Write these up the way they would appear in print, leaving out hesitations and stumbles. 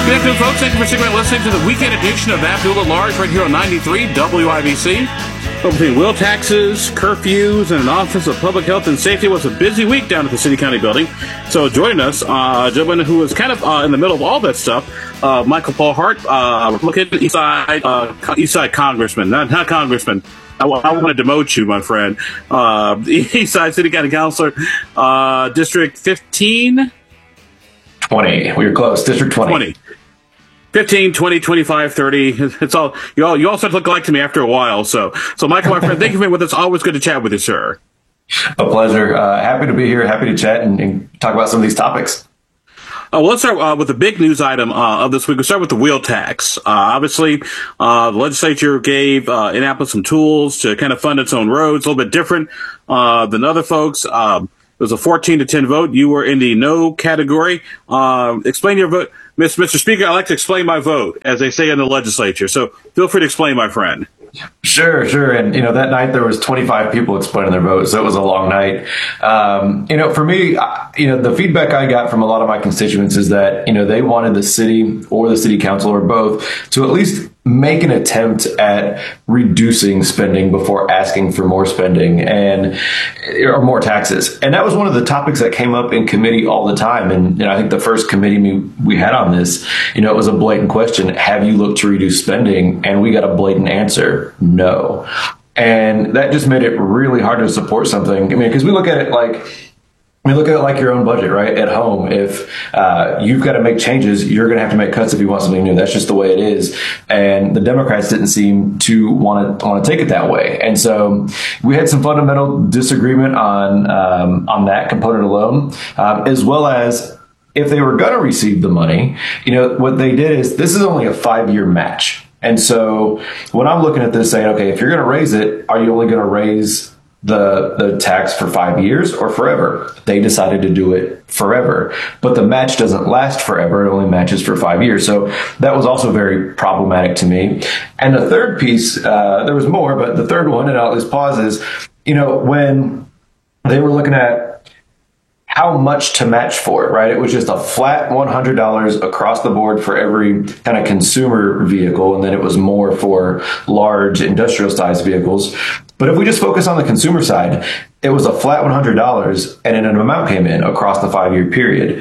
Good afternoon, folks. Thank you for sticking around listening to the weekend edition of Abdul at Large right here on 93 WIBC. Between wheel taxes, curfews, and an Office of Public Health and Safety, was a busy week down at the City County building. So joining us, a gentleman who was kind of in the middle of all that stuff, Michael Paul Hart, looking East Side Congressman, not Congressman. I want to demote you, my friend. East Side City County Councilor, District 15? 20. We were close. District 20. 15, 20, 25, 30. It's all you all start to look alike to me after a while. So Michael, my friend, thank you for being with us. Always good to chat with you, sir. A pleasure. Happy to be here. Happy to chat and talk about some of these topics. Well, let's start with the big news item of this week. We'll start with the wheel tax. Obviously, the legislature gave Indianapolis some tools to kind of fund its own roads, a little bit different than other folks. It was a 14-10 vote. You were in the no category. Explain your vote. Mr. Speaker, I like to explain my vote, as they say in the legislature. So feel free to explain, my friend. Sure. And, that night there was 25 people explaining their vote, so it was a long night. For me, the feedback I got from a lot of my constituents is that, they wanted the city or the city council or both to at least make an attempt at reducing spending before asking for more spending or more taxes. And that was one of the topics that came up in committee all the time. And I think the first committee we had on this, it was a blatant question. Have you looked to reduce spending? And we got a blatant answer. No. And that just made it really hard to support something. Because we look at it like your own budget, right? At home, if you've got to make changes, you're going to have to make cuts if you want something new. That's just the way it is. And the Democrats didn't seem to want to take it that way. And so we had some fundamental disagreement on that component alone, as well as if they were going to receive the money. What they did is this is only a 5-year match. And so when I'm looking at this saying, okay, if you're going to raise it, are you only going to raise the tax for 5 years or forever? They decided to do it forever, but the match doesn't last forever. It only matches for 5 years. So that was also very problematic to me. And the third piece, there was more, but the third one, and I'll at least pause, is, when they were looking at how much to match for it, right? It was just a flat $100 across the board for every kind of consumer vehicle, and then it was more for large industrial sized vehicles. But if we just focus on the consumer side, it was a flat $100, and then an amount came in across the 5-year period.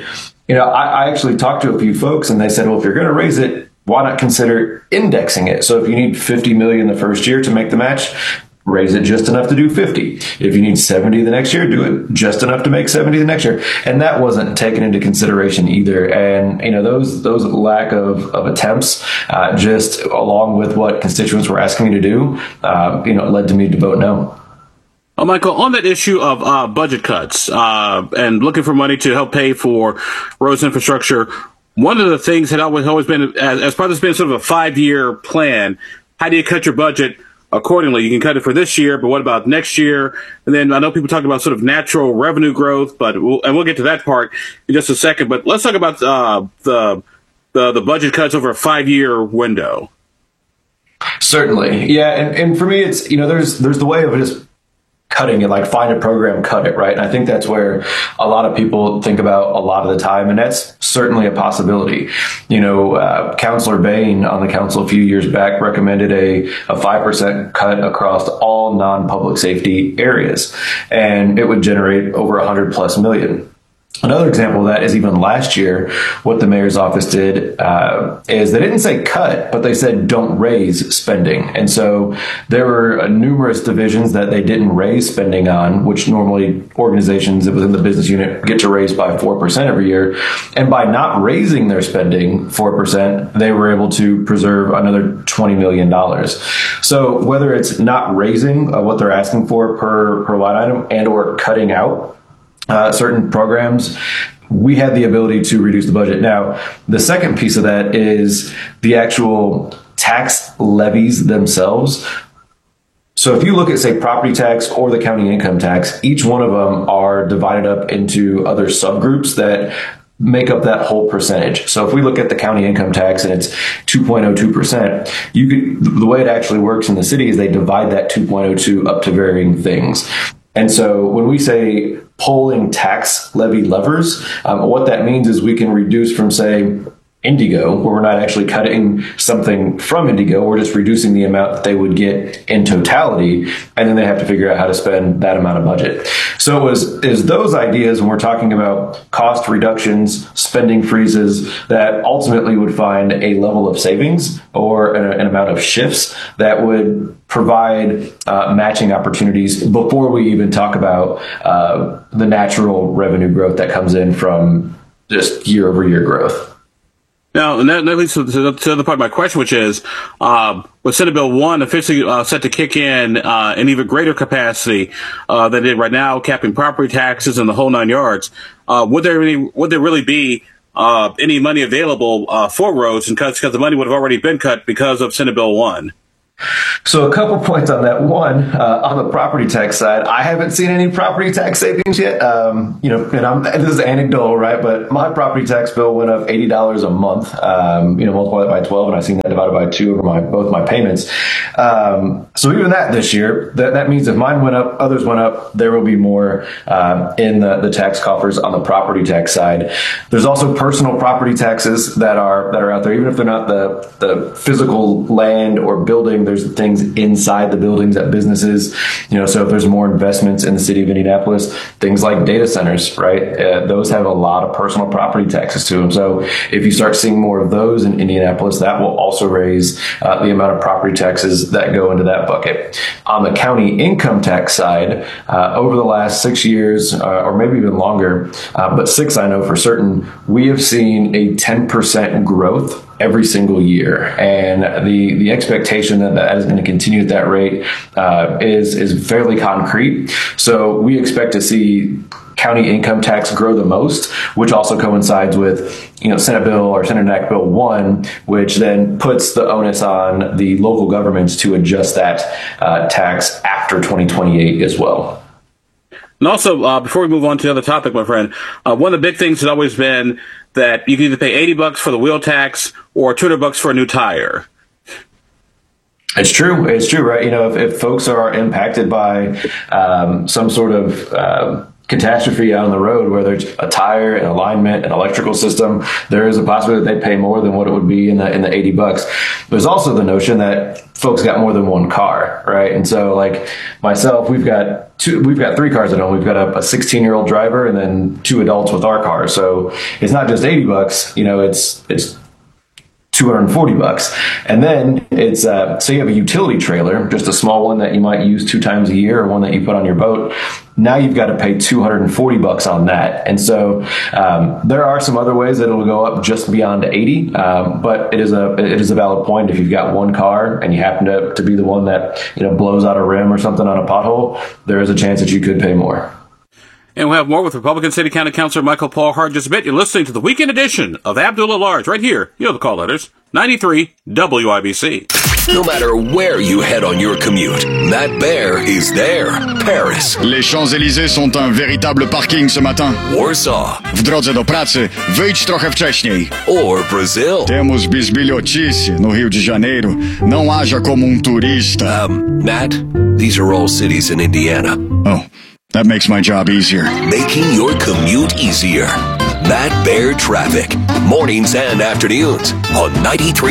I actually talked to a few folks, and they said, well, if you're going to raise it, why not consider indexing it? So if you need 50 million the first year to make the match, raise it just enough to do 50. If you need 70 the next year, do it just enough to make 70 the next year. And that wasn't taken into consideration either. And, those lack of attempts, just along with what constituents were asking me to do, led to me to vote no. Oh, Michael, on that issue of budget cuts and looking for money to help pay for roads infrastructure, one of the things that always been, as part of this being sort of a 5-year plan, how do you cut your budget accordingly? You can cut it for this year, but what about next year? And then I know people talk about sort of natural revenue growth, but we'll get to that part in just a second. But let's talk about the budget cuts over a 5-year window. Certainly, yeah, and for me, it's there's the way of just cutting it, like find a program, cut it, right? And I think that's where a lot of people think about a lot of the time, and that's certainly a possibility. Councilor Bain on the council a few years back recommended a 5% cut across all non-public safety areas, and it would generate over 100+ million. Another example of that is even last year, what the mayor's office did is they didn't say cut, but they said don't raise spending. And so there were numerous divisions that they didn't raise spending on, which normally organizations within the business unit get to raise by 4% every year. And by not raising their spending 4%, they were able to preserve another $20 million. So whether it's not raising what they're asking for per line item and or cutting out certain programs, we had the ability to reduce the budget. Now, the second piece of that is the actual tax levies themselves. So if you look at, say, property tax or the county income tax, each one of them are divided up into other subgroups that make up that whole percentage. So if we look at the county income tax and it's 2.02%, the way it actually works in the city is they divide that 2.02 up to varying things. And so when we say pulling tax levy levers, what that means is we can reduce from, say, Indigo, where we're not actually cutting something from Indigo. We're just reducing the amount that they would get in totality, and then they have to figure out how to spend that amount of budget. So is those ideas when we're talking about cost reductions, spending freezes, that ultimately would find a level of savings or an amount of shifts that would provide matching opportunities before we even talk about the natural revenue growth that comes in from just year over year growth. Now, and that leads to the other part of my question, which is, with Senate Bill 1 officially set to kick in even greater capacity than it did right now, capping property taxes and the whole 9 yards, would there really be any money available for roads? And because the money would have already been cut because of Senate Bill 1. So a couple points on that. One, on the property tax side, I haven't seen any property tax savings yet. And this is anecdotal, right? But my property tax bill went up $80 a month. Multiply that by 12, and I've seen that divided by 2 over both my payments. So even that this year, that means if mine went up, others went up, there will be more in the tax coffers on the property tax side. There's also personal property taxes that are out there, even if they're not the physical land or building. There's things inside the buildings at businesses, so if there's more investments in the city of Indianapolis, things like data centers, right? Those have a lot of personal property taxes to them. So if you start seeing more of those in Indianapolis, that will also raise the amount of property taxes that go into that bucket. On the county income tax side, over the last 6 years, or maybe even longer, but 6 I know for certain, we have seen a 10% growth every single year. And the expectation that is going to continue at that rate is fairly concrete. So we expect to see county income tax grow the most, which also coincides with Senate Bill or Senate Act Bill 1, which then puts the onus on the local governments to adjust that tax after 2028 as well. And also, before we move on to the other topic, my friend, one of the big things has always been that you can either pay $80 for the wheel tax or $200 for a new tire. It's true, right? If folks are impacted by some sort of catastrophe out on the road, whether it's a tire, an alignment, an electrical system, there is a possibility that they pay more than what it would be in the $80. There's also the notion that folks got more than one car, right? And so, like myself, we've got 3 cars at home. We've got a 16-year-old driver and then 2 adults with our car. So it's not just $80. It's $240. And then it's, say you have a utility trailer, just a small one that you might use 2 times a year or one that you put on your boat. Now you've got to pay $240 on that. And so there are some other ways that it'll go up just beyond 80. But it is a valid point. If you've got one car and you happen to be the one that, blows out a rim or something on a pothole, there is a chance that you could pay more. And we'll have more with Republican City County Councilor Michael Paul Hart in just a bit. You're listening to the weekend edition of Abdul at Large right here. The call letters, 93 WIBC. No matter where you head on your commute, Matt Bear is there. Paris. Les Champs-Élysées sont un véritable parking ce matin. Warsaw. W drodze do pracy, wyjdź trochę wcześniej. Or Brazil. Temos bisbilhotice no Rio de Janeiro. Não haja como turista. Matt, these are all cities in Indiana. Oh, that makes my job easier. Making your commute easier. Matt Bear Traffic. Mornings and afternoons on 93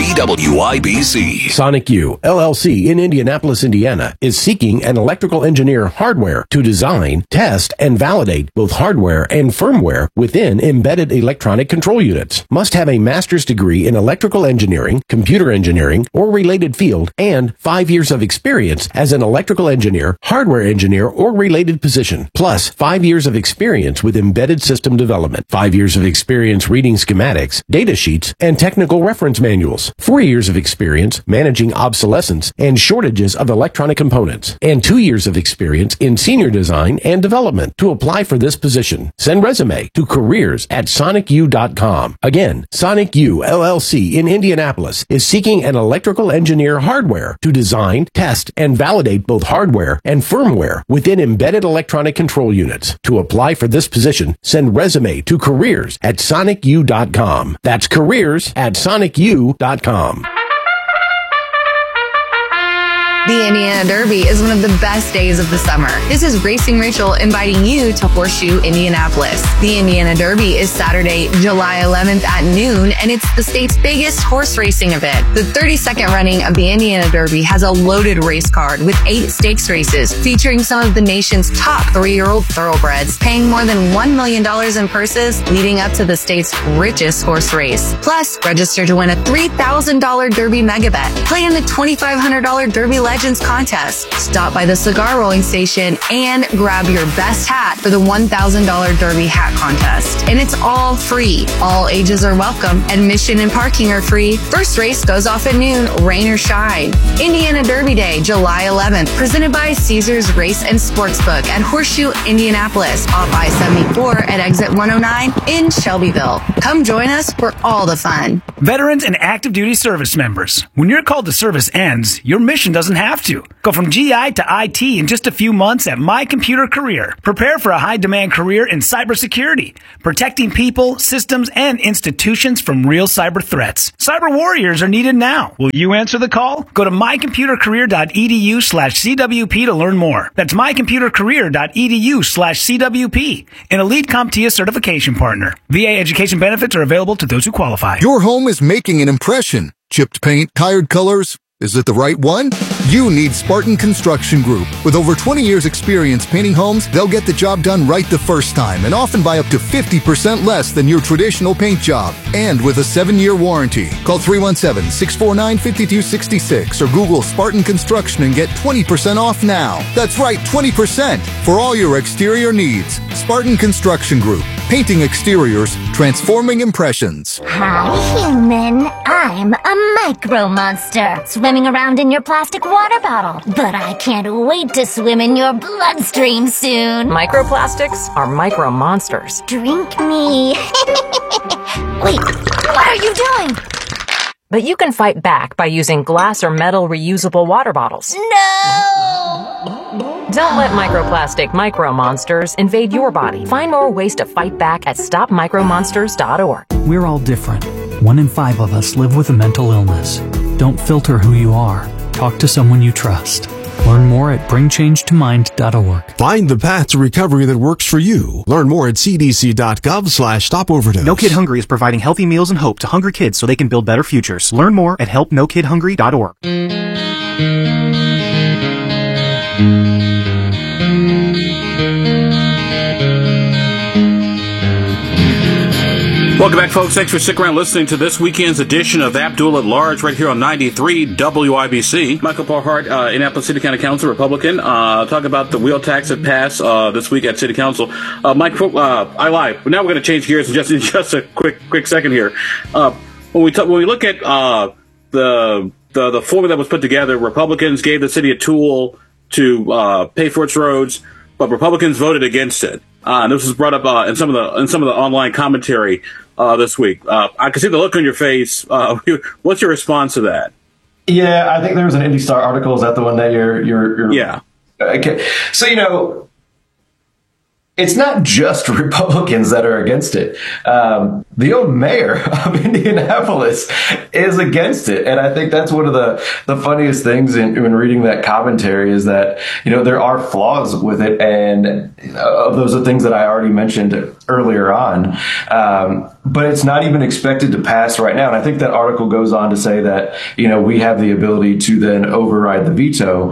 WIBC. Sonic U, LLC in Indianapolis, Indiana, is seeking an electrical engineer hardware to design, test, and validate both hardware and firmware within embedded electronic control units. Must have a master's degree in electrical engineering, computer engineering, or related field, and 5 years of experience as an electrical engineer, hardware engineer, or related position, plus 5 years of experience with embedded system development, 5 years of experience reading schematics, data sheets, and technical reference manuals, 4 years of experience managing obsolescence and shortages of electronic components, and 2 years of experience in senior design and development. To apply for this position, send resume to careers@sonicu.com. Again, Sonic U, LLC in Indianapolis is seeking an electrical engineer hardware to design, test, and validate both hardware and firmware within embedded electronic control units. To apply for this position, send resume to careers@sonicu.com. That's careers@sonicu.com. The Indiana Derby is one of the best days of the summer. This is Racing Rachel inviting you to Horseshoe Indianapolis. The Indiana Derby is Saturday, July 11th at noon, and it's the state's biggest horse racing event. The 32nd running of the Indiana Derby has a loaded race card with 8 stakes races featuring some of the nation's top 3-year-old thoroughbreds, paying more than $1 million in purses leading up to the state's richest horse race. Plus, register to win a $3,000 Derby mega bet. Play in the $2,500 Derby Legends contest. Stop by the cigar rolling station and grab your best hat for the $1,000 Derby hat contest. And it's all free. All ages are welcome. Admission and parking are free. First race goes off at noon, rain or shine. Indiana Derby Day, July 11th, presented by Caesars Race and Sportsbook at Horseshoe Indianapolis, off I-74 at exit 109 in Shelbyville. Come join us for all the fun. Veterans and active duty service members, when your call to service ends, your mission doesn't have to. Go from GI to IT in just a few months at My Computer Career. Prepare for a high-demand career in cybersecurity, protecting people, systems, and institutions from real cyber threats. Cyber warriors are needed now. Will you answer the call? Go to mycomputercareer.edu/CWP to learn more. That's mycomputercareer.edu/CWP, an Elite CompTIA certification partner. VA education benefits are available to those who qualify. Your home is making an impression. Chipped paint, tired colors. Is it the right one? You need Spartan Construction Group. With over 20 years experience painting homes, they'll get the job done right the first time and often by up to 50% less than your traditional paint job. And with a 7-year warranty. Call 317-649-5266 or Google Spartan Construction and get 20% off now. That's right, 20% for all your exterior needs. Spartan Construction Group. Painting exteriors, transforming impressions. Hi, human. I'm a micro monster, swimming around in your plastic water bottle. But I can't wait to swim in your bloodstream soon. Microplastics are micro monsters. Drink me. Wait, what are you doing? But you can fight back by using glass or metal reusable water bottles. No! Don't let microplastic micro monsters invade your body. Find more ways to fight back at stopmicromonsters.org. We're all different. 1 in 5 of us live with a mental illness. Don't filter who you are. Talk to someone you trust. Learn more at bringchangetimind.org. Find the path to recovery that works for you. Learn more at cdc.gov/stopoverdose. No Kid Hungry is providing healthy meals and hope to hungry kids so they can build better futures. Learn more at helpnokidhungry.org. Welcome back, folks. Thanks for sticking around listening to this weekend's edition of Abdul at Large right here on 93 WIBC. Michael Paul Hart, Indianapolis City County Council, Republican, talk about the wheel tax that passed this week at City Council. Mike, I lied. Now we're going to change gears in just a quick second here. When we look at the formula that was put together, Republicans gave the city a tool to pay for its roads, but Republicans voted against it. And this was brought up in some of the online commentary this week. I can see the look on your face. What's your response to that? Yeah, I think there was an IndyStar article. Is that the one that you're Yeah. Okay. So, it's not just Republicans that are against it. The old mayor of Indianapolis is against it. And I think that's one of the funniest things in reading that commentary is that, there are flaws with it. And those are things that I already mentioned earlier on. But it's not even expected to pass right now. And I think that article goes on to say that, we have the ability to then override the veto.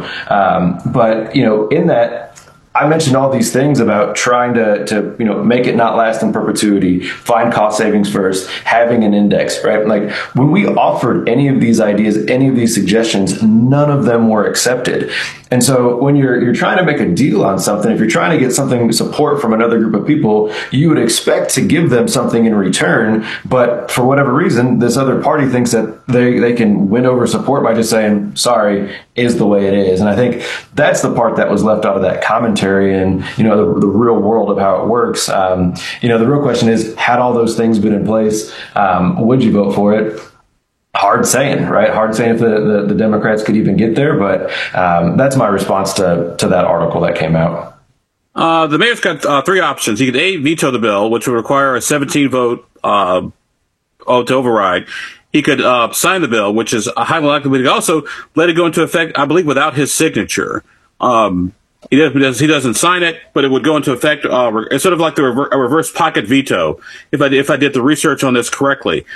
But, in that, I mentioned all these things about trying to make it not last in perpetuity, find cost savings first, having an index, right? Like when we offered any of these ideas, any of these suggestions, none of them were accepted. And so when you're trying to make a deal on something, if you're trying to get something support from another group of people, you would expect to give them something in return. But for whatever reason, this other party thinks that they can win over support by just saying, sorry, is the way it is. And I think that's the part that was left out of that commentary and, the real world of how it works. The real question is, had all those things been in place, would you vote for it? Hard saying, right? Hard saying if the Democrats could even get there. But that's my response to that article that came out. The mayor's got 3 options. He could A, veto the bill, which would require a 17 vote to override. he could sign the bill, which is a highly likely. But he also let it go into effect, I believe, without his signature. He doesn't sign it, but it would go into effect. It's sort of like a reverse pocket veto. If I did the research on this correctly,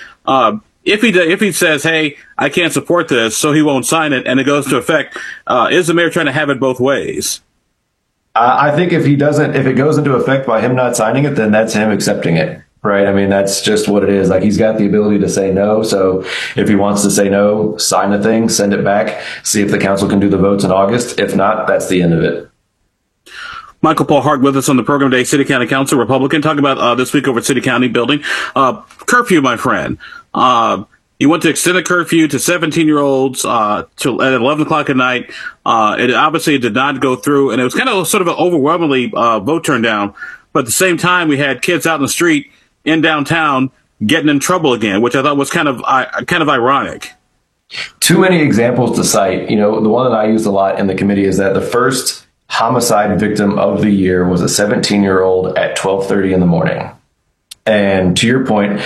if he says, "Hey, I can't support this," so he won't sign it, and it goes into effect, is the mayor trying to have it both ways? I think if it goes into effect by him not signing it, then that's him accepting it. Right. I mean, that's just what it is. Like, he's got the ability to say no. So if he wants to say no, sign the thing, send it back, see if the council can do the votes in August. If not, that's the end of it. Michael Paul Hart with us on the program today, City County Council, Republican, talking about this week over at City County Building. Curfew, my friend. You want to extend the curfew to 17-year-olds at 11 o'clock at night. It obviously did not go through, and it was kind of sort of an overwhelmingly vote turn down. But at the same time, we had kids out in the street in downtown getting in trouble again, which I thought was kind of ironic. Too many examples to cite. You know, the one that I used a lot in the committee is that the first homicide victim of the year was a 17-year-old at 12:30 in the morning. And to your point,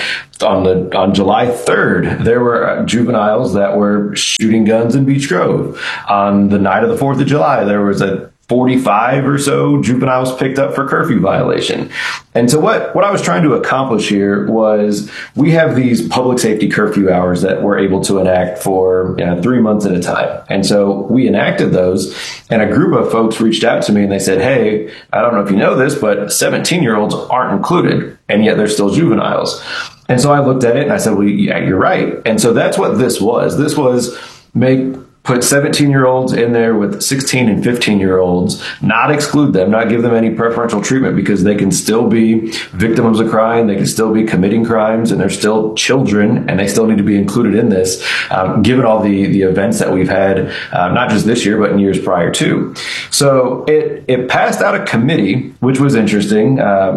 on July 3rd, there were juveniles that were shooting guns in Beech Grove. On the night of the 4th of July, there was a 45 or so juveniles picked up for curfew violation. And so what I was trying to accomplish here was, we have these public safety curfew hours that we're able to enact for 3 months at a time. And so we enacted those, and a group of folks reached out to me and they said, "Hey, I don't know if you know this, but 17-year-olds aren't included, and yet they're still juveniles." And so I looked at it and I said, "Well, yeah, you're right." And so that's what this was. This was put 17-year-olds in there with 16 and 15-year-olds, not exclude them, not give them any preferential treatment, because they can still be victims of crime, they can still be committing crimes, and they're still children, and they still need to be included in this, given all the events that we've had, not just this year, but in years prior to. So it passed out of committee, which was interesting,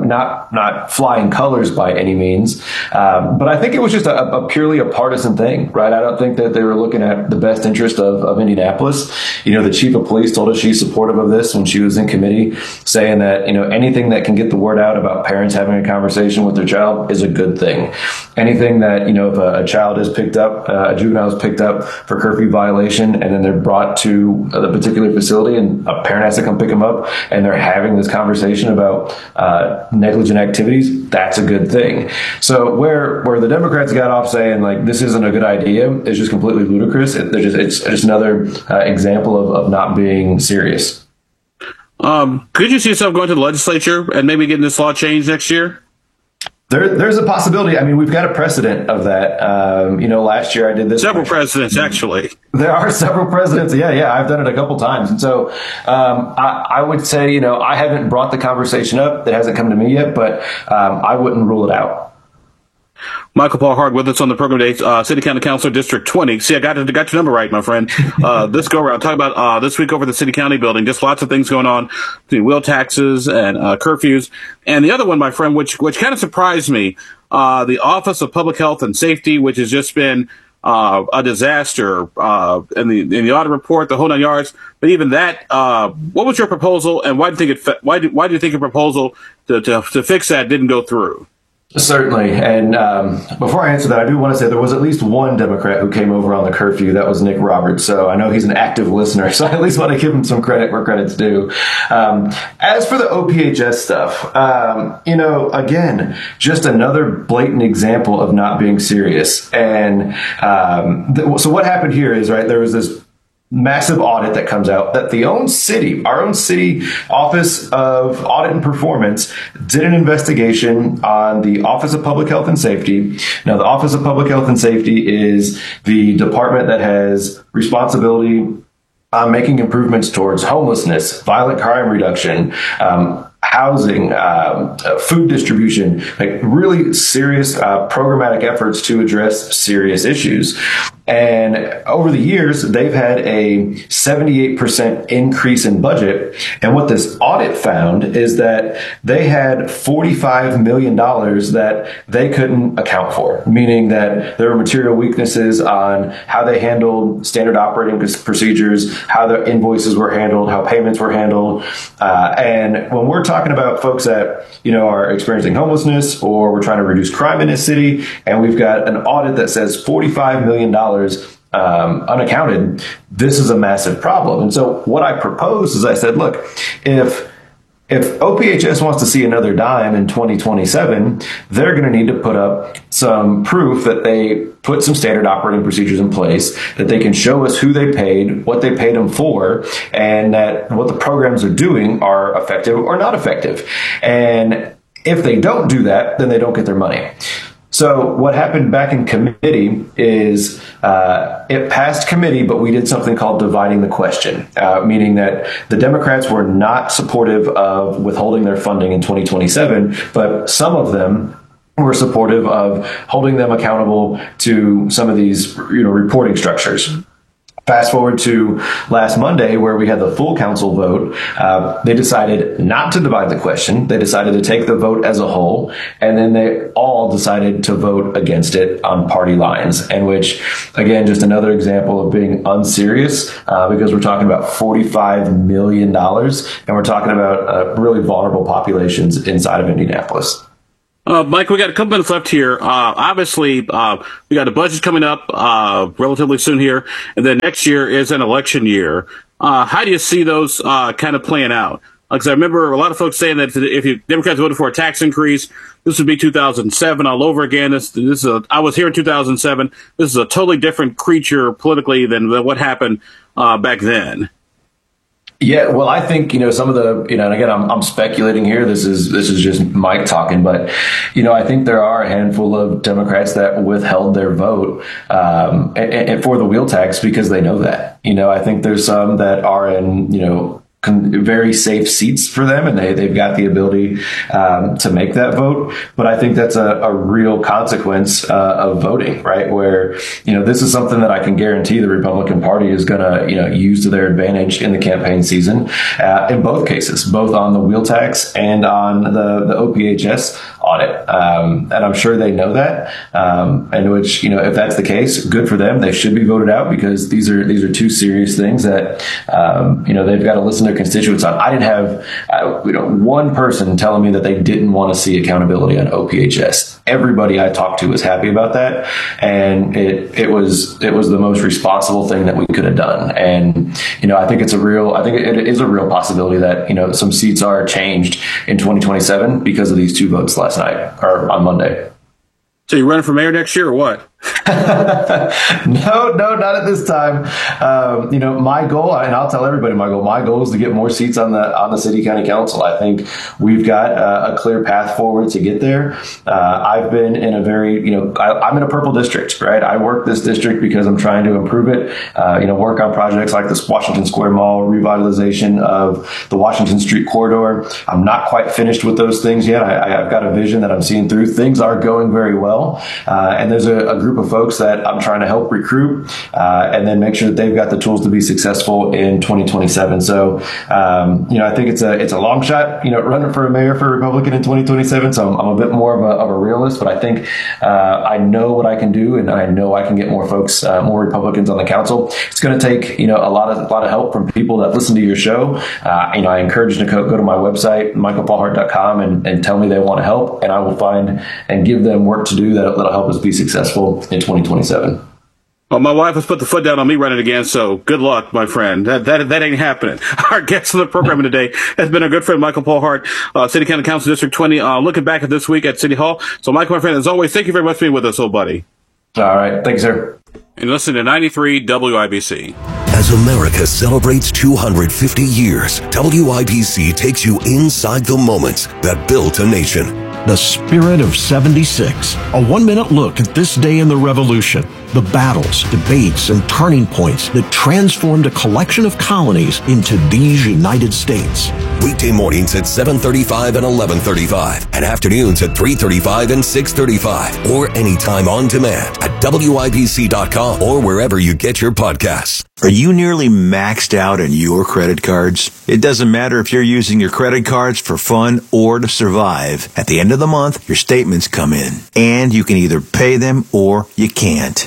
not flying colors by any means, but I think it was just a purely a partisan thing, right? I don't think that they were looking at the best interest of Indianapolis. You know, the chief of police told us she's supportive of this when she was in committee, saying that, anything that can get the word out about parents having a conversation with their child is a good thing. Anything that, if a child is picked up, a juvenile is picked up for curfew violation, and then they're brought to the particular facility and a parent has to come pick them up, and they're having this conversation about negligent activities, that's a good thing. So where the Democrats got off saying, like, this isn't a good idea, is just completely ludicrous. It's just another example of not being serious. Could you see yourself going to the legislature and maybe getting this law changed next year? There's a possibility. I mean, we've got a precedent of that. Last year I did this. Several presidents, actually. There are several presidents. Yeah. I've done it a couple times. And so I would say, I haven't brought the conversation up. It hasn't come to me yet, but I wouldn't rule it out. Michael Paul Hart with us on the program today, City County Councilor, District 20. See, I got your number right, my friend. This go around, talking about this week over the City County Building, just lots of things going on between wheel taxes and curfews. And the other one, my friend, which kind of surprised me, the Office of Public Health and Safety, which has just been a disaster in the audit report, the whole 9 yards. But even that, what was your proposal, and why do you think your proposal to fix that didn't go through? Certainly. And before I answer that, I do want to say there was at least one Democrat who came over on the curfew. That was Nick Roberts. So I know he's an active listener, so I at least want to give him some credit where credit's due. As for the OPHS stuff, again, just another blatant example of not being serious. And so what happened here is, right, there was this massive audit that comes out that our own city Office of Audit and Performance did an investigation on the Office of Public Health and Safety. Now, the Office of Public Health and Safety is the department that has responsibility on making improvements towards homelessness, violent crime reduction, housing, food distribution, like really serious programmatic efforts to address serious issues. And over the years, they've had a 78% increase in budget. And what this audit found is that they had $45 million that they couldn't account for, meaning that there were material weaknesses on how they handled standard operating procedures, how the invoices were handled, how payments were handled. And when we're talking talking about folks that, are experiencing homelessness, or we're trying to reduce crime in this city, and we've got an audit that says $45 million unaccounted. This is a massive problem. And so what I proposed is I said, look, if OPHS wants to see another dime in 2027, they're going to need to put up some proof that they put some standard operating procedures in place, that they can show us who they paid, what they paid them for, and that what the programs are doing are effective or not effective. And if they don't do that, then they don't get their money. So what happened back in committee is it passed committee, but we did something called dividing the question, meaning that the Democrats were not supportive of withholding their funding in 2027, but some of them were supportive of holding them accountable to some of these reporting structures. Fast forward to last Monday, where we had the full council vote. They decided not to divide the question. They decided to take the vote as a whole, and then they all decided to vote against it on party lines. And which, again, just another example of being unserious, because we're talking about $45 million, and we're talking about really vulnerable populations inside of Indianapolis. Mike, we got a couple minutes left here. Obviously, we got a budget coming up relatively soon here, and then next year is an election year. How do you see those kind of playing out? Because I remember a lot of folks saying that if Democrats voted for a tax increase, this would be 2007 all over again. I was here in 2007. This is a totally different creature politically than what happened back then. Yeah, well, I think, some of the, and again, I'm speculating here. This is just Mike talking, but, I think there are a handful of Democrats that withheld their vote and for the wheel tax because they know that. I think there's some that are in, very safe seats for them, and they've got the ability to make that vote. But I think that's a real consequence of voting, right? Where, this is something that I can guarantee the Republican Party is going to, use to their advantage in the campaign season in both cases, both on the wheel tax and on the OPHS audit. And I'm sure they know that. And which, if that's the case, good for them. They should be voted out because these are two serious things that, they've got to listen to constituents on. I didn't have one person telling me that they didn't want to see accountability on OPHS. Everybody I talked to was happy about that, and it was the most responsible thing that we could have done. And I think it is a real possibility that some seats are changed in 2027 because of these two votes last night or on Monday. So you running for mayor next year or what? No, not at this time. My goal, and I'll tell everybody my goal is to get more seats on the city county council. I think we've got a clear path forward to get there. I've been in a very, I'm in a purple district, right? I work this district because I'm trying to improve it, work on projects like this Washington Square Mall, revitalization of the Washington Street corridor. I'm not quite finished with those things yet. I've got a vision that I'm seeing through. Things are going very well. And there's a group of folks that I'm trying to help recruit and then make sure that they've got the tools to be successful in 2027. So, I think it's a long shot, running for a mayor for a Republican in 2027. So I'm a bit more of a realist, but I think I know what I can do, and I know I can get more folks, more Republicans on the council. It's going to take, a lot of help from people that listen to your show. I encourage you to go to my website, michaelpaulhart.com, and tell me they want to help, and I will find and give them work to do that'll help us be successful in 2027. Well, my wife has put the foot down on me running again, so good luck, my friend. That ain't happening. Our guest on the program today has been our good friend, Michael Paul Hart, City County Council District 20, looking back at this week at City Hall. So, Michael, my friend, as always, thank you very much for being with us, old buddy. All right. Thanks, sir. And listen to 93 WIBC. As America celebrates 250 years, WIBC takes you inside the moments that built a nation. The Spirit of 76. A 1-minute look at this day in the Revolution. The battles, debates, and turning points that transformed a collection of colonies into these United States. Weekday mornings at 7:35 and 11:35, and afternoons at 3:35 and 6:35, or anytime on demand at WIBC.com or wherever you get your podcasts. Are you nearly maxed out on your credit cards? It doesn't matter if you're using your credit cards for fun or to survive. At the end of the month, your statements come in, and you can either pay them or you can't.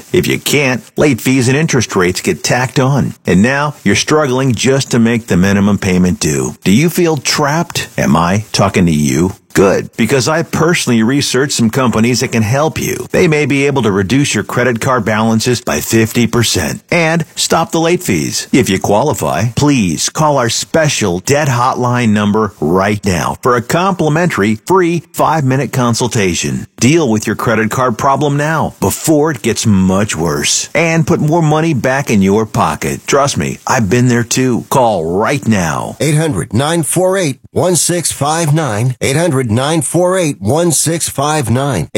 If you can't, late fees and interest rates get tacked on. And now you're struggling just to make the minimum payment due. Do you feel trapped? Am I talking to you? Good, because I personally researched some companies that can help you. They may be able to reduce your credit card balances by 50% and stop the late fees. If you qualify, please call our special debt hotline number right now for a complimentary free 5-minute consultation. Deal with your credit card problem now before it gets much worse and put more money back in your pocket. Trust me, I've been there too. Call right now. 800-948-1659. 800-948-1659.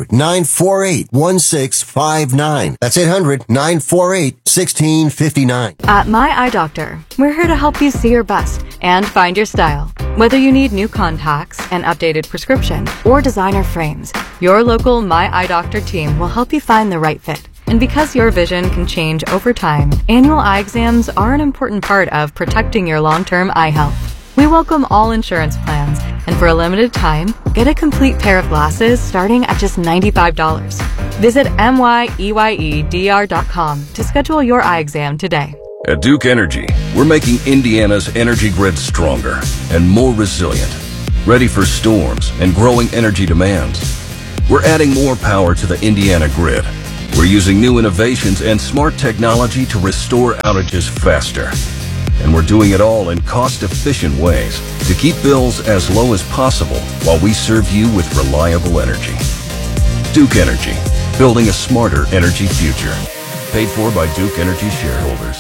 800-948-1659. That's 800-948-1659. At My Eye Doctor, we're here to help you see your best and find your style. Whether you need new contacts, an updated prescription, or designer frames, your local My Eye Doctor team will help you find the right fit. And because your vision can change over time, annual eye exams are an important part of protecting your long-term eye health. We welcome all insurance plans, and for a limited time, get a complete pair of glasses starting at just $95. Visit myeyedr.com to schedule your eye exam today. At Duke Energy, we're making Indiana's energy grid stronger and more resilient, ready for storms and growing energy demands. We're adding more power to the Indiana grid. We're using new innovations and smart technology to restore outages faster. And we're doing it all in cost-efficient ways to keep bills as low as possible while we serve you with reliable energy. Duke Energy, building a smarter energy future. Paid for by Duke Energy shareholders.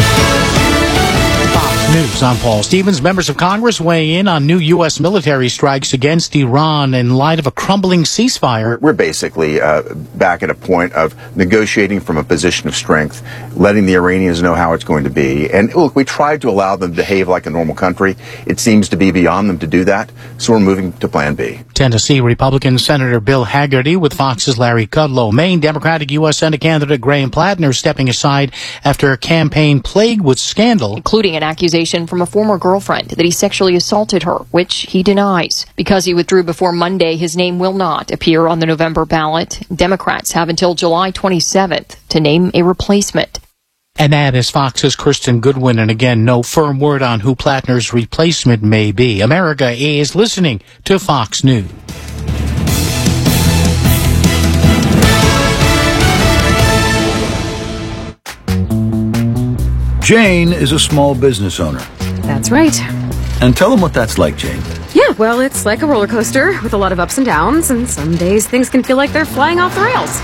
News. I'm Paul Stevens. Members of Congress weigh in on new U.S. military strikes against Iran in light of a crumbling ceasefire. We're basically back at a point of negotiating from a position of strength, letting the Iranians know how it's going to be. And look, we tried to allow them to behave like a normal country. It seems to be beyond them to do that, so we're moving to Plan B. Tennessee Republican Senator Bill Hagerty with Fox's Larry Kudlow. Maine Democratic U.S. Senate candidate Graham Plattner stepping aside after a campaign plagued with scandal, including an accusation from a former girlfriend that he sexually assaulted her, which he denies. Because he withdrew before Monday, his name will not appear on the November ballot. Democrats have until July 27th to name a replacement. And that is Fox's Kristen Goodwin. And again, no firm word on who Plattner's replacement may be. America is listening to Fox News. Jane is a small business owner. That's right. And tell them what that's like, Jane. Yeah, well, it's like a roller coaster with a lot of ups and downs, and some days things can feel like they're flying off the rails.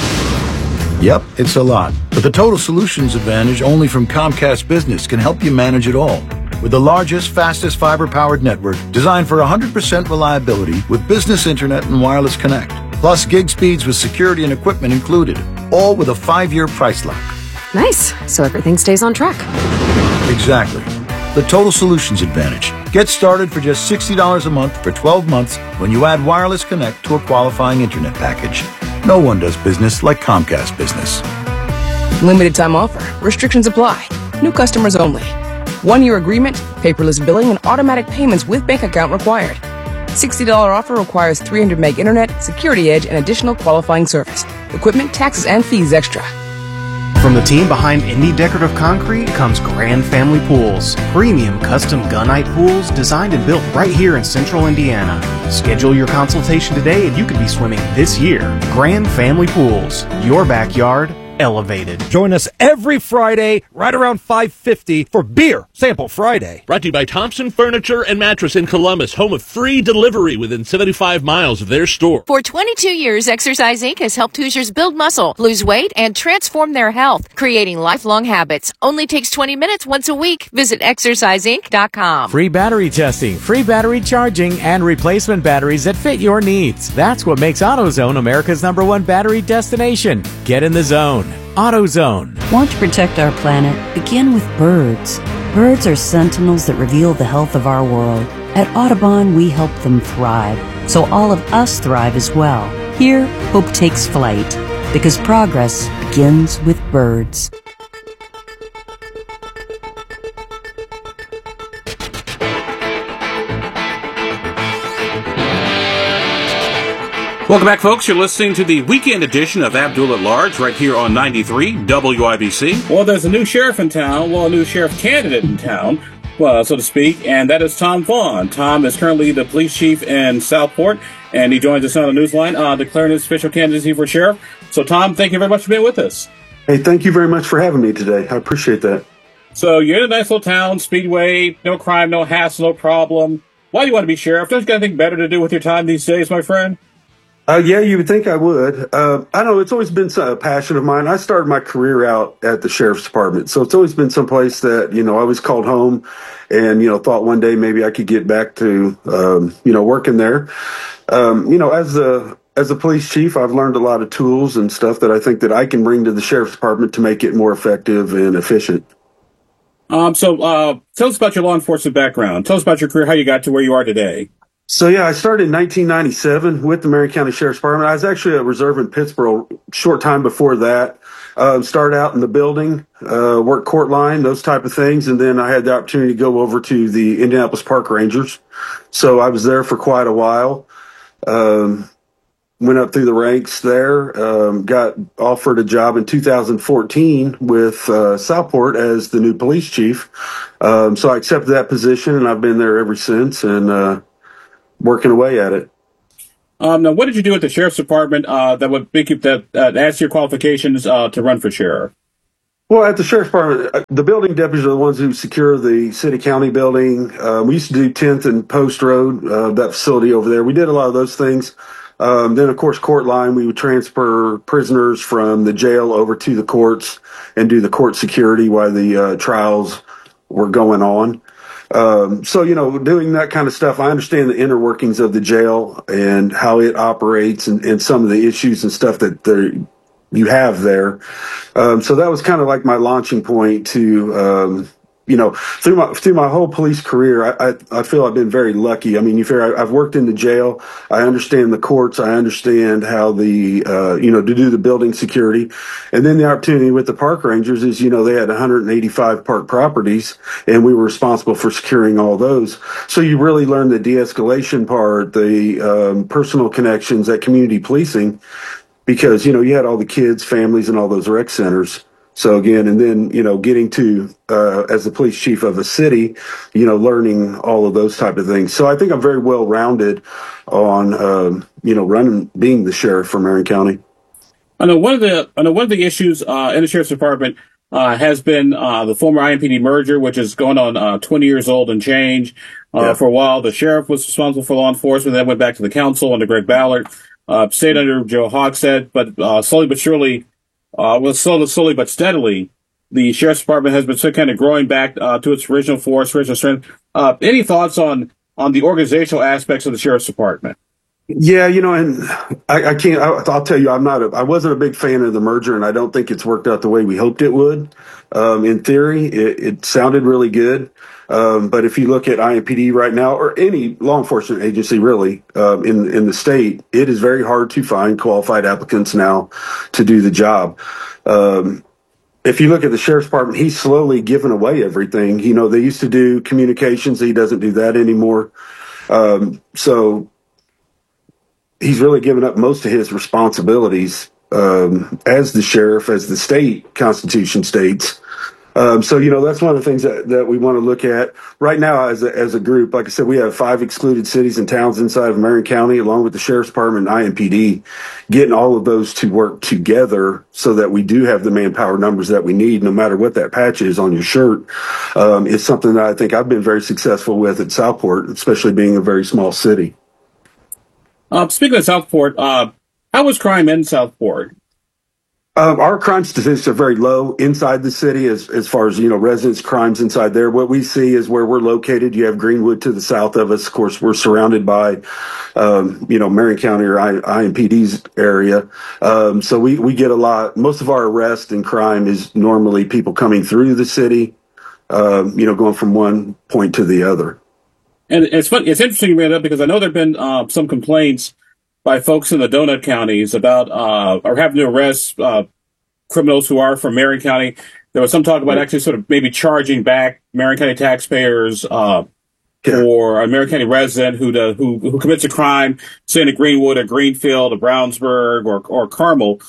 Yep, it's a lot. But the Total Solutions Advantage only from Comcast Business can help you manage it all. With the largest, fastest fiber-powered network designed for 100% reliability with business internet and wireless connect. Plus gig speeds with security and equipment included. All with a 5-year price lock. Nice. So everything stays on track. Exactly. The Total Solutions Advantage. Get started for just $60 a month for 12 months when you add Wireless Connect to a qualifying internet package. No one does business like Comcast Business. Limited time offer. Restrictions apply. New customers only. 1-year agreement, paperless billing, and automatic payments with bank account required. $60 offer requires 300 meg internet, security edge, and additional qualifying service. Equipment, taxes, and fees extra. From the team behind Indie Decorative Concrete comes Grand Family Pools, premium custom gunite pools designed and built right here in central Indiana. Schedule your consultation today and you could be swimming this year. Grand Family Pools, your backyard elevated. Join us every Friday right around 5:50 for Beer Sample Friday. Brought to you by Thompson Furniture and Mattress in Columbus, home of free delivery within 75 miles of their store. For 22 years, Exercise Inc. has helped Hoosiers build muscle, lose weight, and transform their health, creating lifelong habits. Only takes 20 minutes once a week. Visit exerciseinc.com. Free battery testing, free battery charging, and replacement batteries that fit your needs. That's what makes AutoZone America's #1 battery destination. Get in the zone. AutoZone. Want to protect our planet? Begin with birds. Birds are sentinels that reveal the health of our world. At Audubon, we help them thrive, so all of us thrive as well. Here, hope takes flight, because progress begins with birds. Welcome back, folks. You're listening to the weekend edition of Abdul at Large right here on 93 WIBC. Well, there's a new sheriff in town, a new sheriff candidate in town, so to speak, and that is Tom Vaughn. Tom is currently the police chief in Southport, and he joins us on the newsline declaring his official candidacy for sheriff. So, Tom, thank you very much for being with us. Hey, thank you very much for having me today. I appreciate that. So, you're in a nice little town, Speedway, no crime, no hassle, no problem. Why do you want to be sheriff? Don't you got anything better to do with your time these days, my friend? Yeah, you would think I would. I don't know. It's always been a passion of mine. I started my career out at the sheriff's department. So it's always been someplace that, I always called home and, thought one day maybe I could get back to, working there. As a police chief, I've learned a lot of tools and stuff that I think that I can bring to the sheriff's department to make it more effective and efficient. So tell us about your law enforcement background. Tell us about your career, how you got to where you are today. So, I started in 1997 with the Marion County Sheriff's Department. I was actually a reserve in Pittsburgh short time before that. Started out in the building, worked court line, those type of things. And then I had the opportunity to go over to the Indianapolis Park Rangers. So I was there for quite a while. Went up through the ranks there, got offered a job in 2014 with Southport as the new police chief. So I accepted that position, and I've been there ever since and working away at it. Now, what did you do at the sheriff's department that would make you that ask your qualifications to run for sheriff? Well, at the sheriff's department, the building deputies are the ones who secure the city-county building. We used to do 10th and Post Road, that facility over there. We did a lot of those things. Then, of course, court line, we would transfer prisoners from the jail over to the courts and do the court security while the trials were going on. So, doing that kind of stuff, I understand the inner workings of the jail and how it operates and some of the issues and stuff that you have there. So that was kind of like my launching point to, through my whole police career, I feel I've been very lucky. I mean, I've worked in the jail. I understand the courts. I understand how to do the building security. And then the opportunity with the park rangers is, they had 185 park properties and we were responsible for securing all those. So you really learn the de-escalation part, the personal connections, that community policing, because, you had all the kids, families, and all those rec centers. So again, and then, getting to, as the police chief of a city, learning all of those type of things. So I think I'm very well rounded on, being the sheriff for Marion County. I know one of the issues in the sheriff's department has been the former IMPD merger, which is going on 20 years old and change. For a while, the sheriff was responsible for law enforcement, then went back to the council under Greg Ballard, stayed under Joe Hogshead, but slowly but surely, slowly but steadily, the sheriff's department has been kind of growing back to its original force, original strength. Any thoughts on the organizational aspects of the sheriff's department? Yeah, and I can't. I'll tell you, I wasn't a big fan of the merger, and I don't think it's worked out the way we hoped it would. In theory, it sounded really good, but if you look at IMPD right now, or any law enforcement agency really in the state, it is very hard to find qualified applicants now to do the job. If you look at the sheriff's department, he's slowly given away everything. They used to do communications; he doesn't do that anymore. So he's really given up most of his responsibilities as the sheriff, as the state constitution states. So that's one of the things that we want to look at right now as a group. Like I said, we have 5 excluded cities and towns inside of Marion County, along with the sheriff's department and IMPD, getting all of those to work together so that we do have the manpower numbers that we need, no matter what that patch is on your shirt. It's something that I think I've been very successful with at Southport, especially being a very small city. Speaking of Southport, how was crime in Southport? Our crime statistics are very low inside the city as far as, residents' crimes inside there. What we see is where we're located. You have Greenwood to the south of us. Of course, we're surrounded by, Marion County or IMPD's area. So we get a lot. Most of our arrest and crime is normally people coming through the city, going from one point to the other. And it's fun. It's interesting you bring it up because I know there have been some complaints by folks in the donut counties about or having to arrest criminals who are from Marion County. There was some talk about actually sort of maybe charging back Marion County taxpayers for an Marion County resident who commits a crime, say in a Greenwood, a Greenfield, a Brownsburg, or Carmel.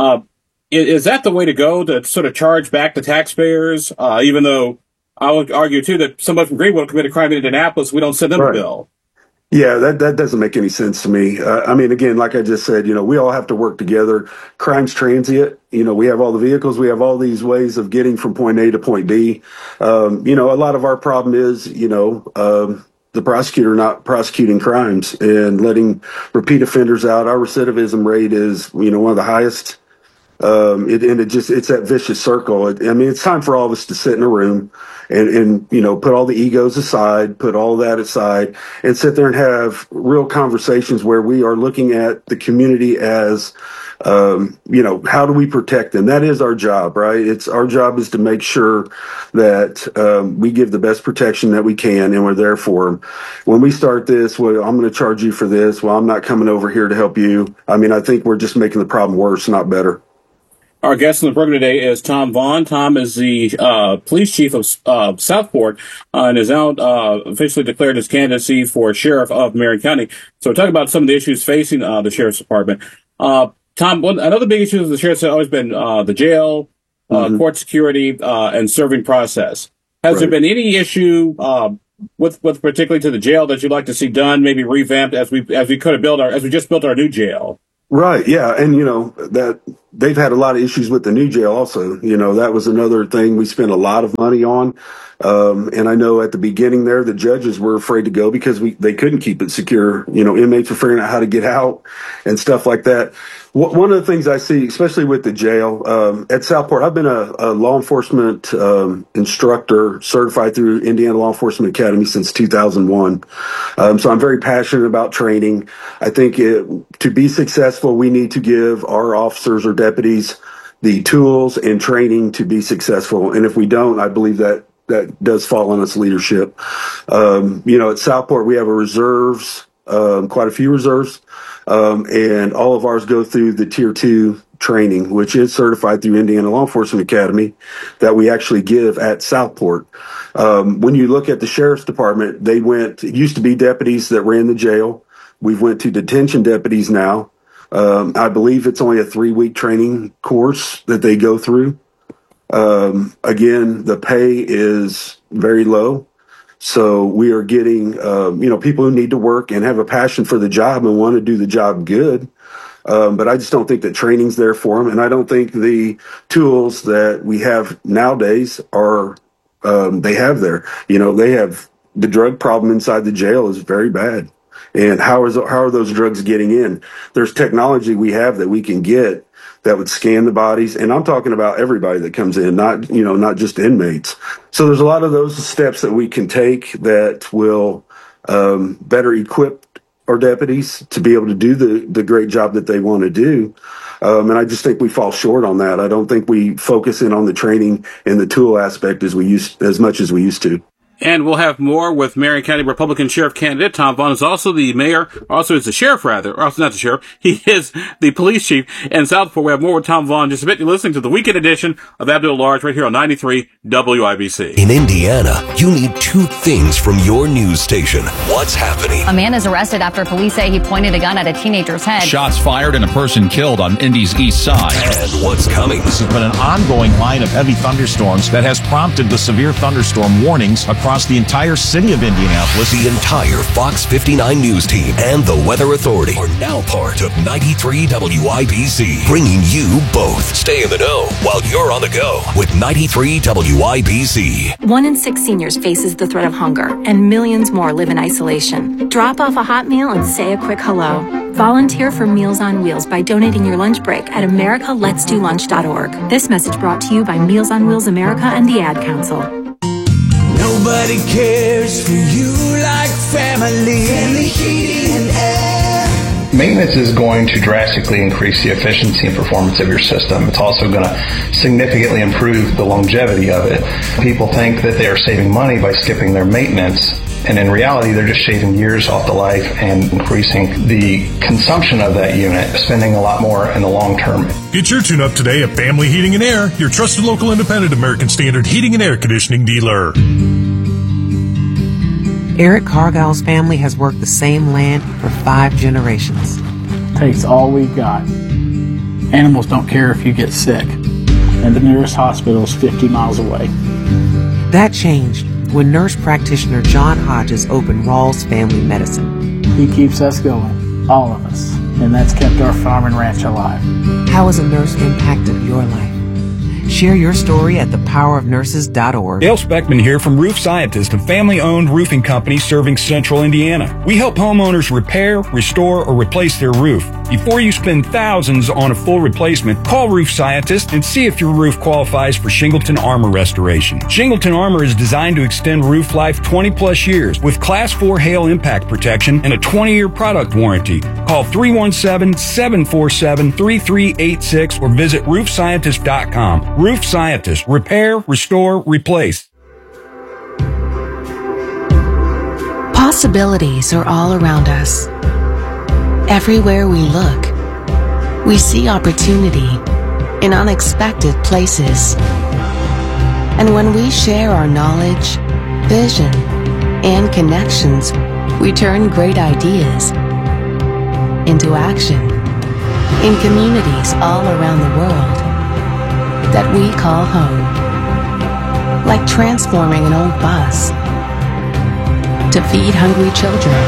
Is that the way to go, to sort of charge back the taxpayers? Even though I would argue, too, that somebody from Greenwood committed a crime in Indianapolis, we don't send them a bill. Yeah, that doesn't make any sense to me. I mean, again, like I just said, we all have to work together. Crime's transient. We have all the vehicles. We have all these ways of getting from point A to point B. A lot of our problem is, the prosecutor not prosecuting crimes and letting repeat offenders out. Our recidivism rate is, one of the highest. It's that vicious circle. It's time for all of us to sit in a room and put all the egos aside, put all that aside, and sit there and have real conversations where we are looking at the community as, how do we protect them? That is our job, right? Our job is to make sure that we give the best protection that we can, and we're there for them. When we start this, well, I'm going to charge you for this. Well, I'm not coming over here to help you. I think we're just making the problem worse, not better. Our guest in the program today is Tom Vaughn. Tom is the police chief of Southport and is now officially declared his candidacy for sheriff of Marion County. So we're talking about some of the issues facing the sheriff's department. Tom, another big issue of the sheriff's has always been the jail, court security, and serving process. Has there been any issue with particularly to the jail that you'd like to see done, maybe revamped as we just built our new jail? Right. Yeah. And, that they've had a lot of issues with the new jail also. That was another thing we spent a lot of money on. And I know at the beginning there, the judges were afraid to go because they couldn't keep it secure. Inmates were figuring out how to get out and stuff like that. One of the things I see, especially with the jail, at Southport, I've been a law enforcement instructor certified through Indiana Law Enforcement Academy since 2001. So I'm very passionate about training. I think to be successful, we need to give our officers or deputies the tools and training to be successful. And if we don't, I believe that does fall on us leadership. At Southport, we have quite a few reserves. And all of ours go through the Tier 2 training, which is certified through Indiana Law Enforcement Academy, that we actually give at Southport. When you look at the sheriff's department, it used to be deputies that ran the jail. We've went to detention deputies now. I believe it's only a 3-week training course that they go through. Again, the pay is very low. So we are getting, people who need to work and have a passion for the job and want to do the job good. But I just don't think that training's there for them. And I don't think the tools that we have nowadays they have there. They have the drug problem inside the jail is very bad. And how are those drugs getting in? There's technology we have that we can get that would scan the bodies. And I'm talking about everybody that comes in, not just inmates. So there's a lot of those steps that we can take that will better equip our deputies to be able to do the great job that they want to do. And I just think we fall short on that. I don't think we focus in on the training and the tool aspect as much as we used to. And we'll have more with Marion County Republican Sheriff candidate. Tom Vaughn is also the mayor, also is the sheriff rather, or also not the sheriff. He is the police chief in Southport. We have more with Tom Vaughn just a bit. You're listening to the weekend edition of Abdul Large right here on 93 WIBC. In Indiana, you need 2 things from your news station. What's happening? A man is arrested after police say he pointed a gun at a teenager's head. Shots fired and a person killed on Indy's east side. And what's coming? This has been an ongoing line of heavy thunderstorms that has prompted the severe thunderstorm warnings across the entire city of Indianapolis. The entire Fox 59 news team and the Weather Authority are now part of 93 WIBC, bringing you both. Stay in the know while you're on the go with 93 WIBC. 1 in 6 seniors faces the threat of hunger, and millions more live in isolation. Drop off a hot meal and say a quick hello. Volunteer for Meals on Wheels by donating your lunch break at americaletsdolunch.org. This message brought to you by Meals on Wheels America and the Ad Council. Nobody cares for you like family. Family heating and air. Maintenance is going to drastically increase the efficiency and performance of your system. It's also going to significantly improve the longevity of it. People think that they are saving money by skipping their maintenance, and in reality, they're just shaving years off the life and increasing the consumption of that unit, spending a lot more in the long term. Get your tune-up today at Family Heating and Air, your trusted local independent American Standard heating and air conditioning dealer. Eric Cargill's family has worked the same land for 5 generations. Takes all we've got. Animals don't care if you get sick, and the nearest hospital is 50 miles away. That changed when nurse practitioner John Hodges opened Rawls Family Medicine. He keeps us going, all of us, and that's kept our farm and ranch alive. How has a nurse impacted your life? Share your story at thepowerofnurses.org. Dale Speckman here from Roof Scientist, a family-owned roofing company serving central Indiana. We help homeowners repair, restore, or replace their roof. Before you spend thousands on a full replacement, call Roof Scientist and see if your roof qualifies for Shingleton Armor restoration. Shingleton Armor is designed to extend roof life 20-plus years with Class 4 hail impact protection and a 20-year product warranty. Call 317-747-3386 or visit roofscientist.com. Roof Scientist. Repair, restore, replace. Possibilities are all around us. Everywhere we look, we see opportunity in unexpected places. And when we share our knowledge, vision, and connections, we turn great ideas into action in communities all around the world that we call home. Like transforming an old bus to feed hungry children,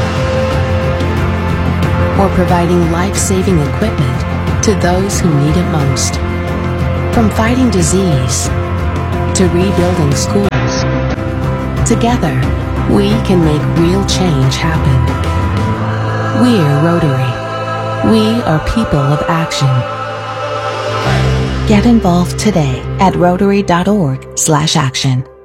or providing life-saving equipment to those who need it most. From fighting disease to rebuilding schools, together we can make real change happen. We're Rotary. We are people of action. Get involved today at Rotary.org/action.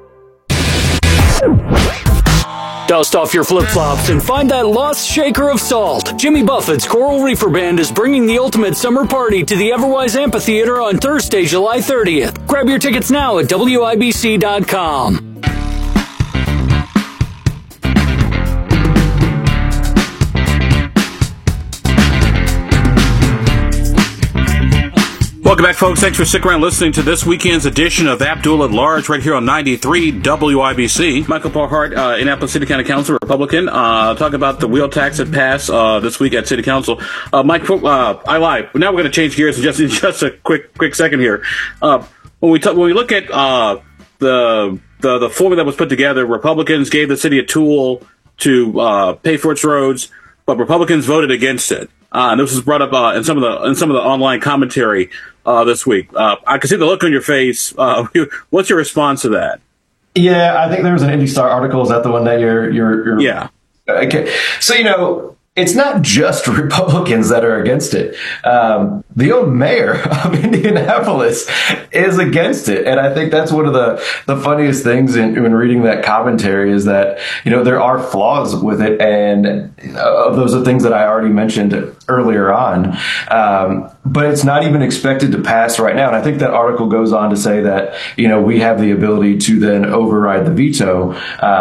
Dust off your flip-flops and find that lost shaker of salt. Jimmy Buffett's Coral Reefer Band is bringing the ultimate summer party to the Everwise Amphitheater on Thursday, July 30th. Grab your tickets now at WIBC.com. Welcome back, folks. Thanks for sticking around listening to this weekend's edition of Abdul at Large right here on 93 WIBC. Michael Paul Hart, Annapolis City County Council, Republican, talk about the wheel tax that passed this week at City Council. Mike, I lied. Now we're going to change gears in just a quick second here. When we look at the formula that was put together, Republicans gave the city a tool to pay for its roads, but Republicans voted against it. And this was brought up in some of the online commentary this week. I can see the look on your face. What's your response to that? Yeah, I think there was an Indy Star article. Is that the one that you're Yeah. Okay. So, it's not just Republicans that are against it. The old mayor of Indianapolis is against it. And I think that's one of the funniest things when reading that commentary is that, there are flaws with it. And those are things that I already mentioned earlier on. But it's not even expected to pass right now. And I think that article goes on to say that, we have the ability to then override the veto.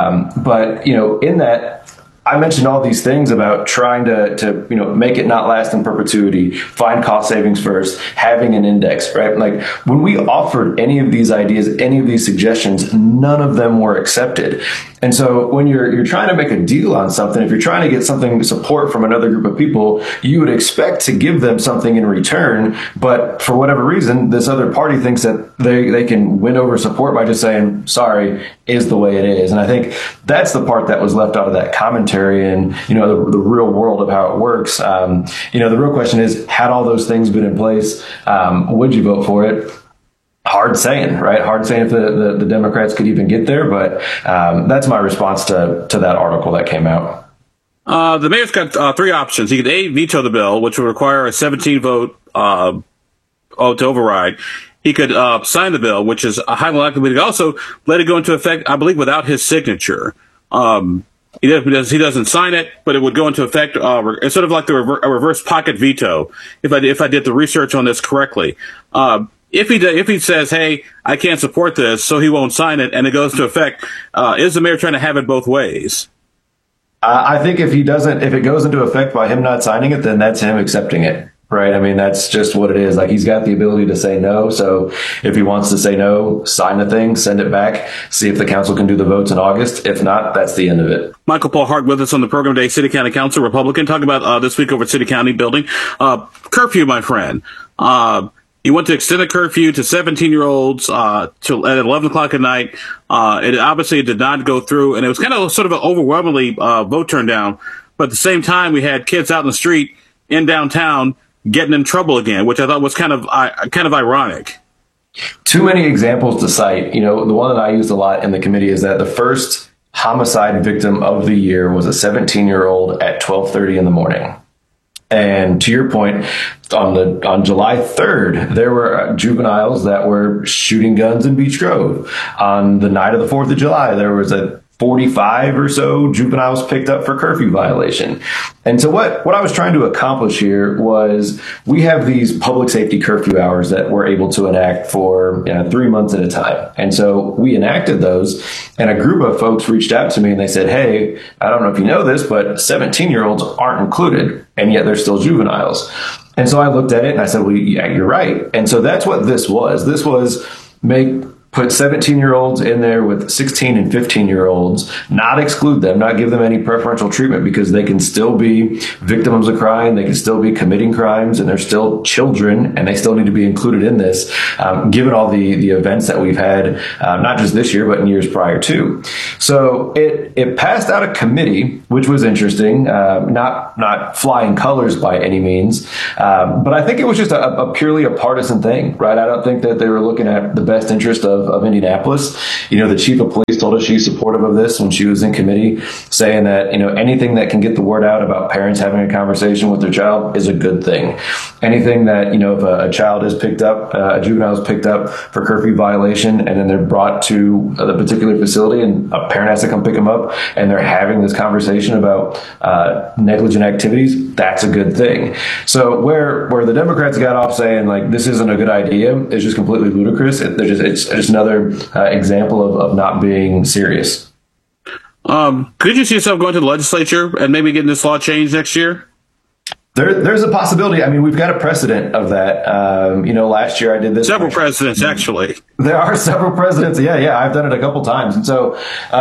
But in that, I mentioned all these things about trying to make it not last in perpetuity, find cost savings first, having an index, right? Like when we offered any of these ideas, any of these suggestions, none of them were accepted. And so when you're trying to make a deal on something, if you're trying to get something support from another group of people, you would expect to give them something in return. But for whatever reason, this other party thinks that they can win over support by just saying, sorry, is the way it is. And I think that's the part that was left out of that commentary and, the real world of how it works. The real question is, had all those things been in place, would you vote for it? Hard saying, right? Hard saying if the Democrats could even get there. But that's my response to that article that came out. The mayor's got three options. He could A, veto the bill, which would require a 17-vote to override. He could sign the bill, which is highly likely, but he could also let it go into effect, I believe, without his signature. He doesn't sign it, but it would go into effect. It's sort of like a reverse pocket veto, if I did the research on this correctly. If he says, hey, I can't support this, so he won't sign it, and it goes into effect, is the mayor trying to have it both ways? I think if it goes into effect by him not signing it, then that's him accepting it. right? I mean, that's just what it is. Like, he's got the ability to say no. So if he wants to say no, sign the thing, send it back, see if the council can do the votes in August. If not, that's the end of it. Michael Paul Hart with us on the program today, City County Council, Republican. Talk about this week over at City County Building. Curfew, my friend. You want to extend the curfew to 17-year-olds till at 11 o'clock at night. It obviously did not go through, and it was kind of sort of an overwhelmingly vote turned down. But at the same time, we had kids out in the street in downtown getting in trouble again, which I thought was kind of ironic. Too many examples to cite. You know, the one that I used a lot in the committee is that the first homicide victim of the year was a 17-year-old at 12:30 in the morning. And to your point, on July 3rd, there were juveniles that were shooting guns in Beech Grove. On the night of the 4th of July, there was a 45 or so juveniles picked up for curfew violation. And so what I was trying to accomplish here was, we have these public safety curfew hours that we're able to enact for 3 months at a time. And so we enacted those, and a group of folks reached out to me and they said, hey, I don't know if you know this, but 17-year-olds aren't included, and yet they're still juveniles. And so I looked at it and I said, well, yeah, you're right. And so that's what this was. This was put 17-year-olds in there with 16 and 15-year-olds, not exclude them, not give them any preferential treatment, because they can still be victims of crime, they can still be committing crimes, and they're still children, and they still need to be included in this, given all the events that we've had, not just this year, but in years prior to. So it passed out of committee, which was interesting, not flying colors by any means, but I think it was just a purely a partisan thing, right? I don't think that they were looking at the best interest of Indianapolis. You know, the chief of police told us she's supportive of this when she was in committee, saying that, anything that can get the word out about parents having a conversation with their child is a good thing. Anything that, if a child is picked up, a juvenile is picked up for curfew violation, and then they're brought to the particular facility and a parent has to come pick them up, and they're having this conversation about negligent activities, that's a good thing. So where the Democrats got off saying, like, this isn't a good idea, is just completely ludicrous. It's just another example of not being serious. Could you see yourself going to the legislature and maybe getting this law changed next year? There's a possibility. I mean, we've got a precedent of that. Last year I did this. Several presidents, actually. There are several presidents. Yeah, I've done it a couple times. And so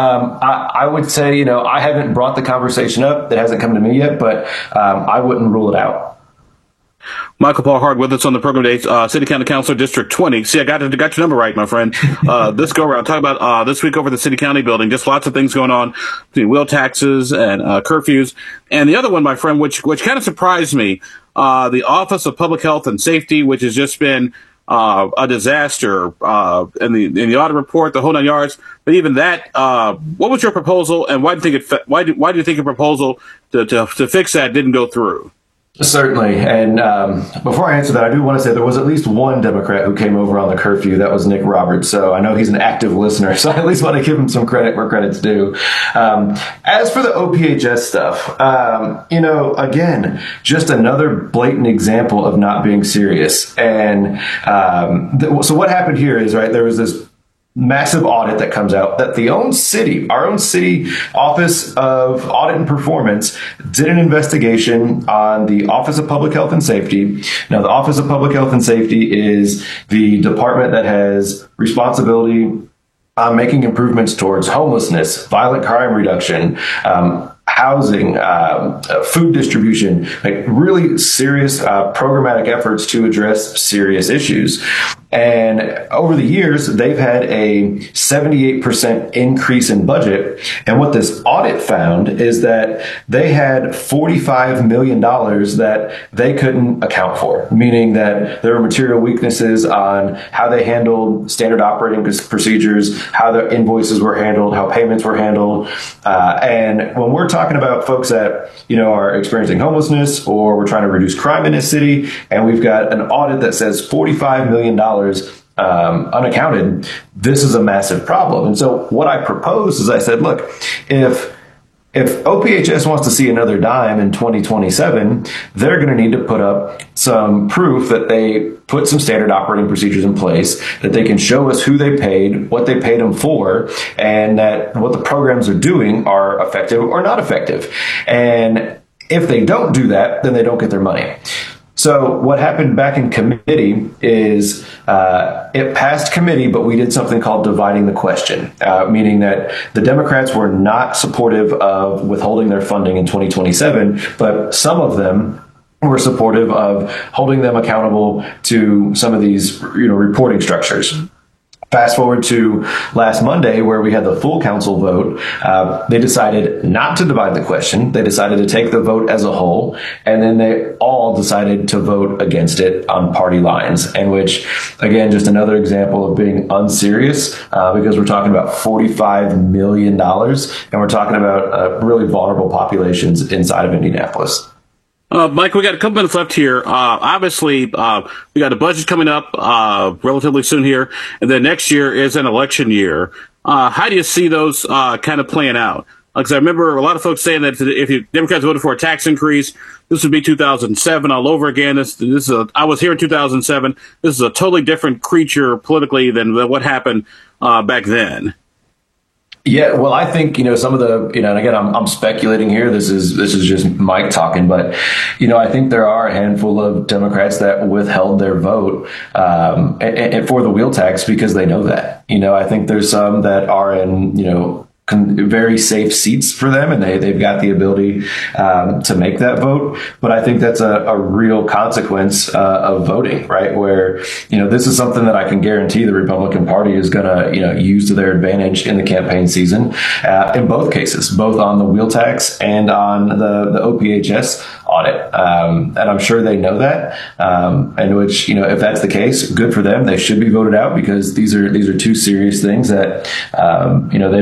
I would say, I haven't brought the conversation up. It hasn't come to me yet, but I wouldn't rule it out. Michael Paul Hart with us on the program today, City County Councilor, District 20. See, I got your number right, my friend. This go around, talk about this week over the City County Building. Just lots of things going on between wheel taxes and curfews. And the other one, my friend, which kind of surprised me, the Office of Public Health and Safety, which has just been a disaster in the audit report, the whole 9 yards. But even that, what was your proposal, and why do you think a proposal to fix that didn't go through? Certainly. And before I answer that, I do want to say there was at least one Democrat who came over on the curfew. That was Nick Roberts. So I know he's an active listener, so I at least want to give him some credit where credit's due. As for the OPHS stuff, again, just another blatant example of not being serious. And so what happened here is, right, there was this massive audit that comes out that our own city Office of Audit and Performance did an investigation on the Office of Public Health and Safety. Now, the Office of Public Health and Safety is the department that has responsibility on making improvements towards homelessness, violent crime reduction, housing, food distribution, like really serious programmatic efforts to address serious issues. And over the years, they've had a 78% increase in budget. And what this audit found is that they had $45 million that they couldn't account for, meaning that there were material weaknesses on how they handled standard operating procedures, how their invoices were handled, how payments were handled. And when we're talking about folks that, are experiencing homelessness, or we're trying to reduce crime in this city, and we've got an audit that says $45 million unaccounted, this is a massive problem. And so what I proposed is I said, look, if OPHS wants to see another dime in 2027, they're going to need to put up some proof that they put some standard operating procedures in place, that they can show us who they paid, what they paid them for, and that what the programs are doing are effective or not effective. And if they don't do that, then they don't get their money. So what happened back in committee is it passed committee, but we did something called dividing the question, meaning that the Democrats were not supportive of withholding their funding in 2027, but some of them were supportive of holding them accountable to some of these, reporting structures. Fast forward to last Monday, where we had the full council vote. They decided not to divide the question. They decided to take the vote as a whole, and then they all decided to vote against it on party lines. And which, again, just another example of being unserious, because we're talking about $45 million, and we're talking about really vulnerable populations inside of Indianapolis. Mike, we got a couple minutes left here. Obviously, we got a budget coming up relatively soon here, and then next year is an election year. How do you see those kind of playing out? Because I remember a lot of folks saying that if Democrats voted for a tax increase, this would be 2007 all over again. I was here in 2007. This is a totally different creature politically than what happened back then. Yeah, well, I think, some of the, and again, I'm speculating here. This is just Mike talking, but, I think there are a handful of Democrats that withheld their vote and for the wheel tax because they know that. I think there's some that are in, very safe seats for them, and they've got the ability to make that vote. But I think that's a real consequence of voting, right? Where, this is something that I can guarantee the Republican Party is going to, use to their advantage in the campaign season in both cases, both on the wheel tax and on the OPHS audit. And I'm sure they know that. And which, if that's the case, good for them. They should be voted out because these are two serious things that, they've